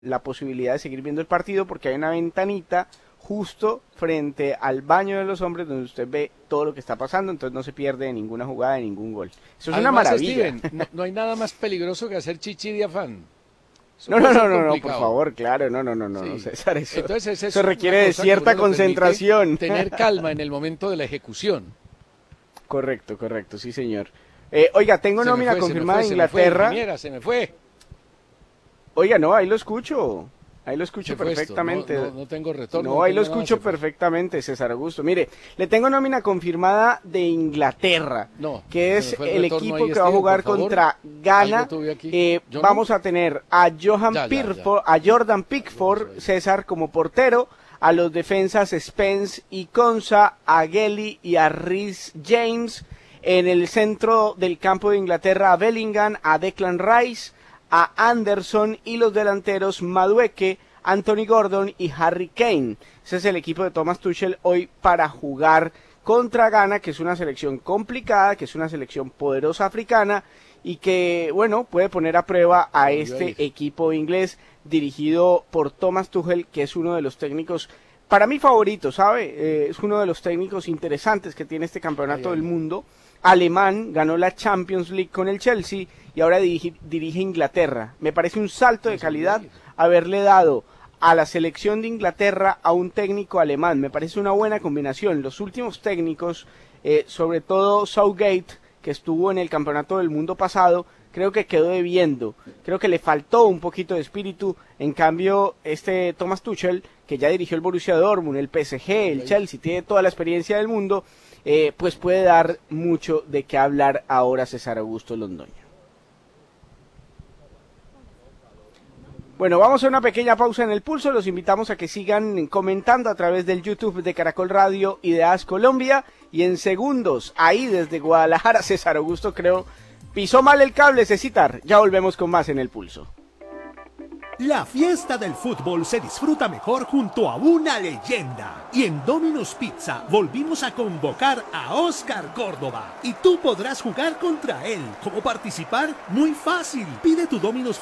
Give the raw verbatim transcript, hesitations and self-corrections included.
la posibilidad de seguir viendo el partido porque hay una ventanita justo frente al baño de los hombres donde usted ve todo lo que está pasando, entonces no se pierde ninguna jugada de ningún gol. Eso es Además, una maravilla. Steven, no, no hay nada más peligroso que hacer chichi de afán. Eso No, no, puede no, ser no, no, por complicado. favor, claro, no, no, no, no, Sí. no, César, eso, Entonces, esa es eso requiere una de cosa que cierta uno le permite concentración. Tener calma en el momento de la ejecución. Correcto, correcto, sí, señor. Eh, oiga, tengo Se me nómina fue, se me confirmada fue, de se me fue, Inglaterra. ingeniera, se me fue. Oiga, no, ahí lo escucho. Ahí lo escucho Se fue esto, perfectamente. No, no, no tengo retorno. No, ahí lo tengo nada, escucho se fue. perfectamente, César Augusto. Mire, le tengo nómina confirmada de Inglaterra, No, que se es me fue el el retorno equipo ahí, que va a Steven, jugar por favor. contra Ghana. Algo tuve aquí. Eh, ¿Yo no? vamos a tener a Johan Ya, ya, Pickford, a Jordan Pickford, César como portero, a los defensas Spence y Konsa, a Gelly y a Reece James. En el centro del campo de Inglaterra a Bellingham, a Declan Rice, a Anderson y los delanteros Madueke, Anthony Gordon y Harry Kane. Ese es el equipo de Thomas Tuchel hoy para jugar contra Ghana, que es una selección complicada, que es una selección poderosa africana y que, bueno, puede poner a prueba a este equipo inglés dirigido por Thomas Tuchel, que es uno de los técnicos, para mí favorito, ¿sabe? Eh, es uno de los técnicos interesantes que tiene este campeonato Ay, ay. del mundo. Alemán, ganó la Champions League con el Chelsea y ahora dirige, dirige Inglaterra. Me parece un salto de calidad haberle dado a la selección de Inglaterra a un técnico alemán. Me parece una buena combinación. Los últimos técnicos, eh, sobre todo Southgate, que estuvo en el campeonato del mundo pasado, creo que quedó debiendo. Creo que le faltó un poquito de espíritu. En cambio, este Thomas Tuchel, que ya dirigió el Borussia Dortmund, el P S G, el Chelsea, tiene toda la experiencia del mundo, eh, pues puede dar mucho de qué hablar ahora César Augusto Londoño. Bueno, vamos a una pequeña pausa en el pulso, los invitamos a que sigan comentando a través del YouTube de Caracol Radio y de A S Colombia, y en segundos, ahí desde Guadalajara, César Augusto creo, pisó mal el cable, Cecitar, ya volvemos con más en el pulso. La fiesta del fútbol se disfruta mejor junto a una leyenda. Y en Domino's Pizza volvimos a convocar a Oscar Córdoba. Y tú podrás jugar contra él. ¿Cómo participar? Muy fácil. Pide tu Domino's